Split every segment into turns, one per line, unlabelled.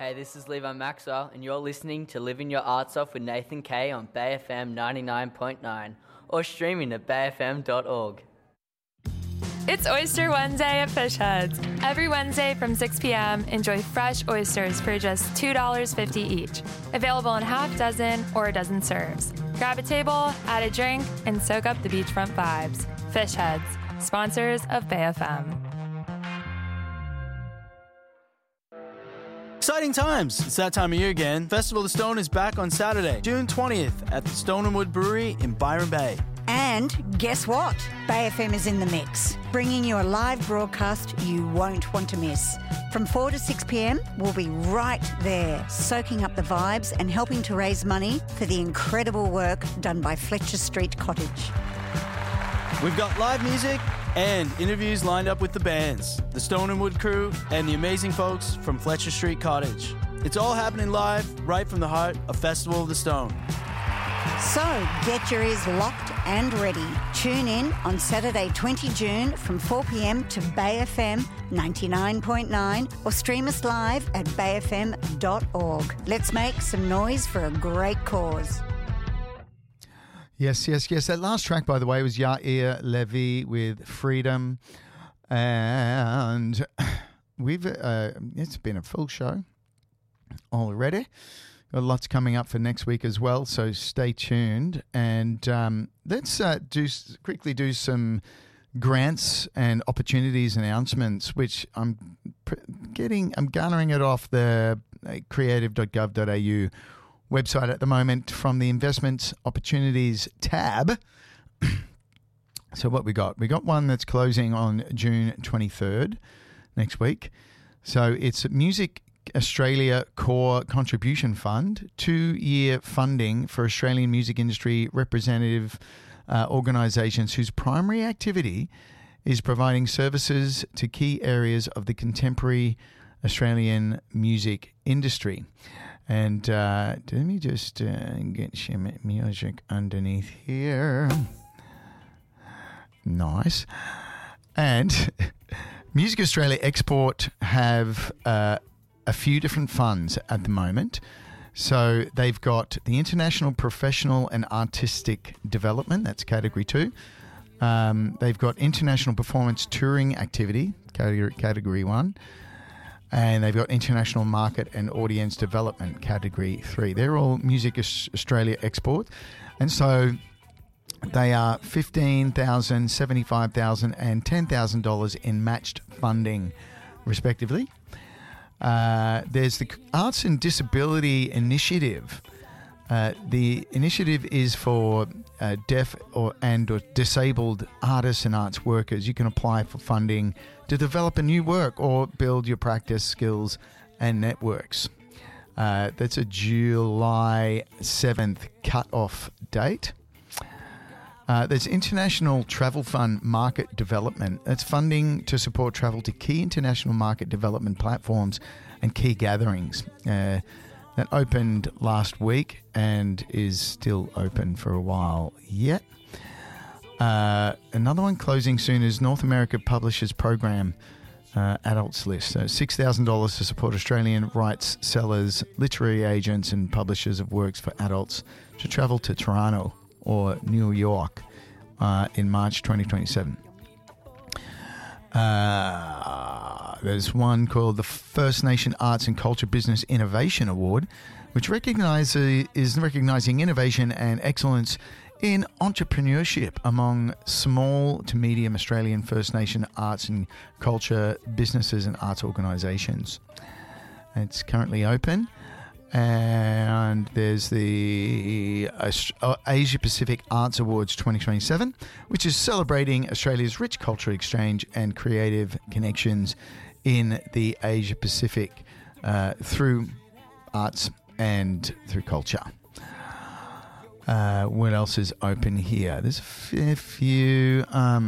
Hey, this is Levi Maxwell, and you're listening to Living Your Arts Off with Nathan Kay on Bay FM 99.9 or streaming at bayfm.org.
It's Oyster Wednesday at Fish Heads. Every Wednesday from 6 p.m., enjoy fresh oysters for just $2.50 each. Available in half dozen or a dozen serves. Grab a table, add a drink, and soak up the beachfront vibes. Fish Heads, sponsors of Bay FM.
Exciting times. It's that time of year again. Festival of the Stone is back on Saturday, June 20th at the Stone and Wood Brewery in Byron Bay.
And guess what? Bay FM is in the mix, bringing you a live broadcast you won't want to miss. From 4 to 6 p.m, we'll be right there, soaking up the vibes and helping to raise money for the incredible work done by Fletcher Street Cottage.
We've got live music and interviews lined up with the bands, the Stone and Wood crew, and the amazing folks from Fletcher Street Cottage. It's all happening live right from the heart of Festival of the Stone.
So get your ears locked and ready. Tune in on Saturday 20 June from 4 p.m. to Bay FM 99.9 or stream us live at bayfm.org. Let's make some noise for a great cause.
Yes. That last track, by the way, was Yair Levy with Freedom. And it's been a full show already. Got lots coming up for next week as well, so stay tuned. And let's quickly do some grants and opportunities announcements, which I'm garnering it off the creative.gov.au website at the moment from the Investments Opportunities tab. So what we got? We got one that's closing on June 23rd next week. So it's Music Australia Core Contribution Fund, 2-year funding for Australian music industry representative organisations whose primary activity is providing services to key areas of the contemporary Australian music industry. And let me just get some music underneath here. Nice. And Music Australia Export have a few different funds at the moment. So they've got the International Professional and Artistic Development, that's Category 2. They've got International Performance Touring Activity, Category 1. And they've got International Market and Audience Development, Category 3. They're all Music Australia Export. And so they are $15,000, $75,000 and $10,000 in matched funding, respectively. There's the Arts and Disability Initiative. The initiative is for deaf or disabled artists and arts workers. You can apply for funding to develop a new work or build your practice skills and networks. That's a July 7th cut-off date. There's International Travel Fund Market Development. That's funding to support travel to key international market development platforms and key gatherings. That opened last week and is still open for a while yet. Another one closing soon is North America Publishers Program Adults List. So $6,000 to support Australian rights sellers, literary agents and publishers of works for adults to travel to Toronto or New York in March 2027. There's one called the First Nation Arts and Culture Business Innovation Award, which is recognizing innovation and excellence in entrepreneurship among small to medium Australian First Nation arts and culture businesses and arts organisations. It's currently open. And there's the Asia Pacific Arts Awards 2027, which is celebrating Australia's rich cultural exchange and creative connections in the Asia Pacific through arts and through culture. What else is open here? There's a few.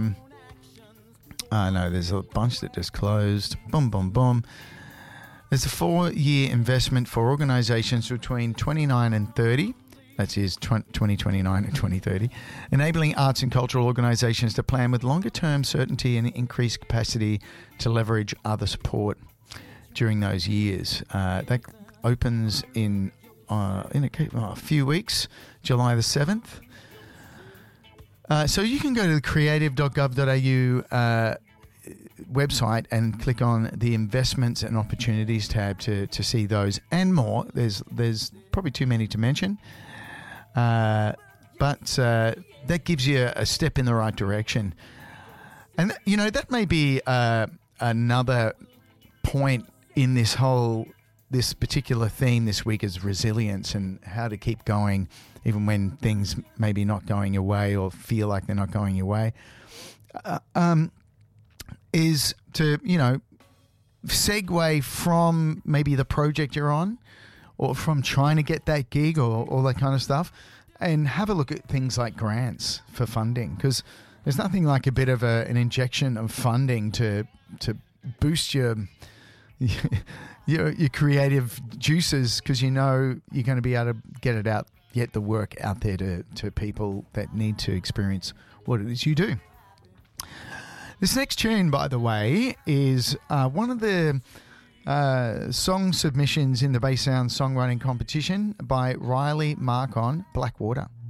There's a bunch that just closed. Boom. There's a 4-year investment for organisations between 29 and 30. That is 2029 and 2030. Enabling arts and cultural organisations to plan with longer-term certainty and increased capacity to leverage other support during those years. That opens in a few weeks, July the 7th. So you can go to the creative.gov.au website and click on the investments and opportunities tab to see those and more. There's probably too many to mention, but that gives you a step in the right direction. And that may be another point in this particular theme this week is resilience and how to keep going even when things maybe not going your way or feel like they're not going your way. Is to, segue from maybe the project you're on or from trying to get that gig or all that kind of stuff and have a look at things like grants for funding, because there's nothing like a bit of an injection of funding to boost your creative juices, because you're going to be able to get the work out there to people that need to experience what it is you do. This next tune, by the way, is one of the song submissions in the Bass Sound songwriting competition by Riley Mark on Blackwater.